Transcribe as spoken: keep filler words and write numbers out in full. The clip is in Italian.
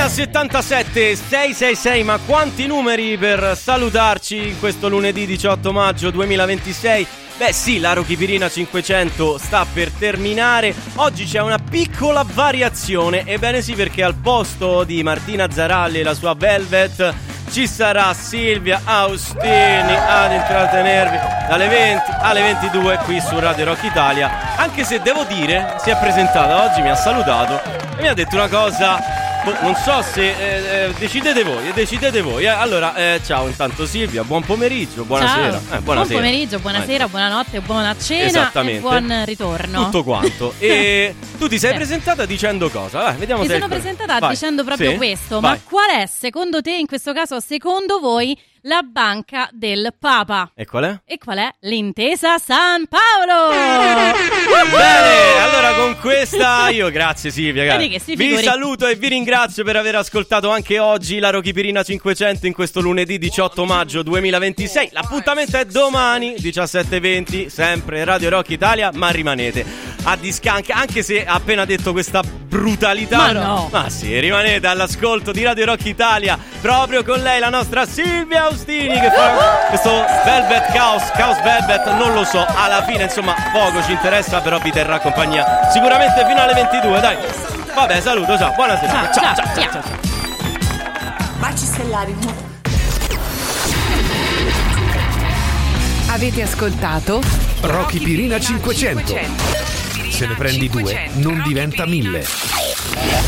a settantasette sei sei sei, ma quanti numeri per salutarci in questo lunedì diciotto maggio duemilaventisei? Beh sì, la Rochipirina cinquecento sta per terminare. Oggi c'è una piccola variazione, ebbene sì, perché al posto di Martina Zaralli e la sua Velvet ci sarà Silvia Austini ad intrattenervi dalle venti alle ventidue qui su Radio Rock Italia. Anche se devo dire, si è presentata oggi, mi ha salutato e mi ha detto una cosa. Non so se eh, eh, decidete voi, decidete voi. Eh. Allora, eh, ciao intanto Silvia, buon pomeriggio, buonasera. Ciao. Eh, buonasera. Buon pomeriggio, buonasera, buonanotte, buona cena. Esattamente. E buon ritorno. Tutto quanto. E tu ti sei eh. presentata dicendo cosa? Vai, vediamo Mi se sono è il... presentata Vai. dicendo proprio sì? questo. Vai. Ma qual è, secondo te, in questo caso, secondo voi, la banca del Papa? E qual è? E qual è? L'Intesa San Paolo! Bene, allora con questa io grazie Silvia, grazie. Che si Vi figuri. saluto e vi ringrazio per aver ascoltato anche oggi la Rochipirina cinquecento in questo lunedì diciotto maggio duemilaventisei. L'appuntamento è domani diciassette e venti, sempre Radio Rock Italia, ma rimanete a discanca, anche se ha appena detto questa brutalità. Ma no. Ma sì, rimanete all'ascolto di Radio Rock Italia, proprio con lei la nostra Silvia Austini che fa questo Velvet Chaos, Chaos Velvet, non lo so, alla fine insomma poco ci interessa, però vi terrà compagnia sicuramente fino alle ventidue, dai. Vabbè, saluto, ciao, buonasera. Ciao, Ciao, ciao, ciao, ciao, ciao. Baci stellari. Avete ascoltato Rochipirina cinquecento. Se ne prendi due, non diventa mille.